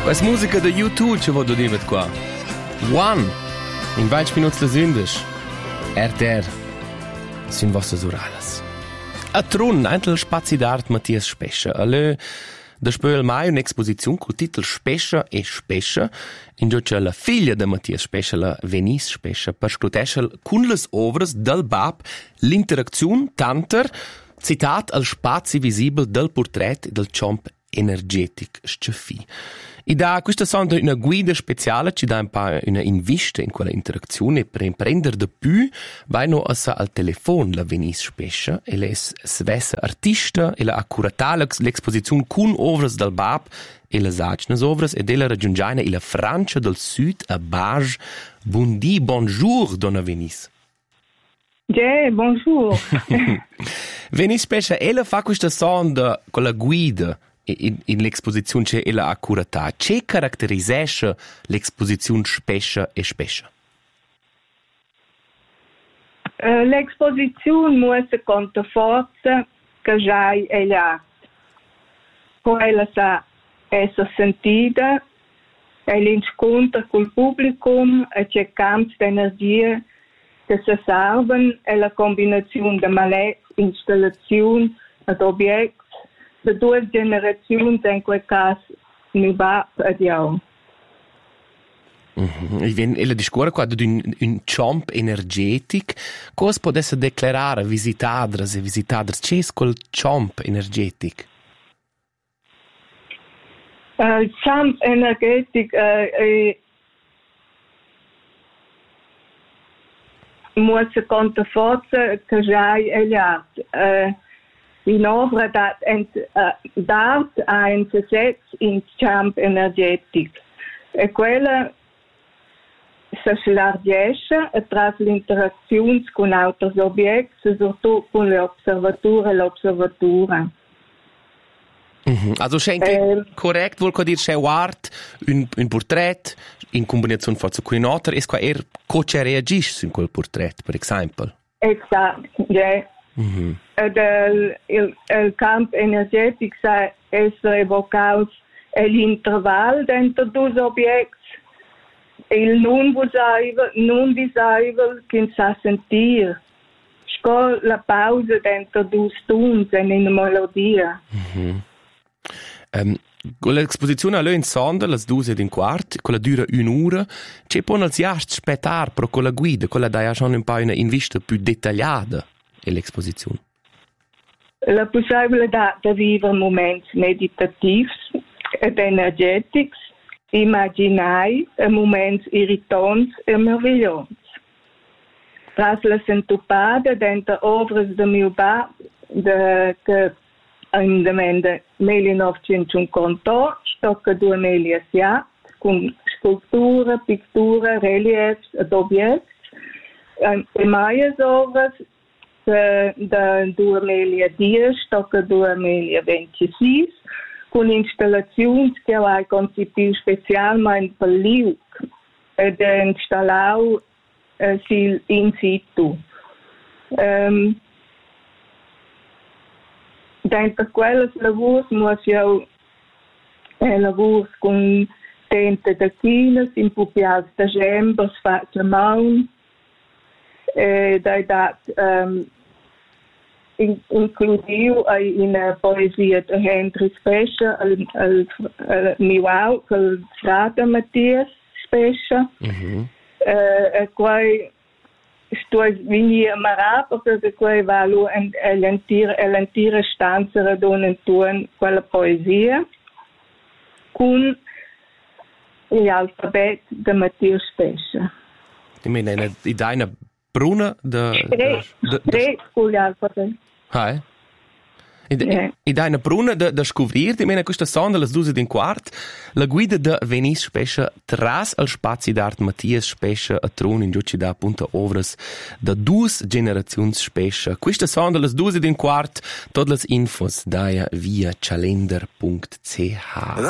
Questa musica da YouTube ci vado dire qua. One, in 20 minuti la sündisch. RTR, sind vostre urales. A Trun, anche lo spazio d'arte Mattias Spescia. Alle, da spöl mai un'esposizione col titolo Spescia e Spescia, in cui c'è la figlia di Mattias Spescia, la Venice Spescia, per scrutesce con le opere del Bab l'interazione tanter, citat al spazio visibile del portrait e del champ energetic Sceffi. E da questa sonda una guida speciale ci dà un po' una invista in quella interazione per imprendere di più vai no al telefono la Venice Spescia e le svesse artista e la accurata l'esposizione con opere del Bab e le sagnes opere e della raggiungere la Francia del Sud a Bage. Bonjour, donna Venice. Yeah, bonjour. Venice Spescia, ella fa questa sonda con la guida in l'esposizione c'è la accuratà. Che caratterizza l'esposizione Spescia e Spescia? L'esposizione muestra quanta forza che già è là. Quella sa essere sentita, è l'incontro col pubblico e c'è campi di energia che si servono e la combinazione di malette, installazioni ed obietti de due generazioni, in quel caso, mi va a Dio. E la discorre qua di un champ energetic. Cosa può essere declarare visitadres e visitadres? C'è quel champ energetic? Il champ energetic è molto quanta forza che già è là. In opera d'arte ha un set in champ energetic. E quella si slargesce attraverso l'interazione con altri obietti, soprattutto con l'osservatore e l'osservatura. Also c'è correct, vuol dire c'è art, un portrait, in combinazione forse con un altro, e qua cosa reagisce in quel portrait, per esempio? Esatto, yeah. Il campo energetico sa essere evocato l'intervallo dentro due obietti, il non visibile che sa sentire, la pausa dentro due stunde in una melodia. Con l'esposizione all'è in sonda, le 2:15, quella dura un'ora, c'è poi nel siast spettar però con la guida, quella dà già un po' una vista più dettagliata l'esposizione. La possibilità di vivere momenti meditativi ed energetici, immaginai momenti irritanti e meravigliosi. Tras la sentupada dentro opere del mio bar, che in 1958 tocca 2007, con sculture, pitture, reliefs ed obietti, e mai opere da 2010 tocca 2026, con installazioni che ha concepito specialmente per l'IUC ed è installato in situ. Dentro quello lavoro muoio lavoro con tente da chines, in pupials da gembers, faccia mão, includiu in poesia de Henry Spescia, il mio il frate Mattias Spescia, e poi sto venire a Marapa perché poi vado a l'intera stanza radona intorno quella poesia con l'alfabeto di Mattias Spescia. Ti meni una bruna Tre con l'alfabeto. Ah, e da una bruna da scoprire, ti mena questa sonda alle 2:15, la guida da Venice Spescia tras al spazio d'arte Mattias Spescia a Trun in giuci da appunto ovras da due generazioni Spescia. Questa sonda alle 2:15, tutte le infos da via calendar.ch.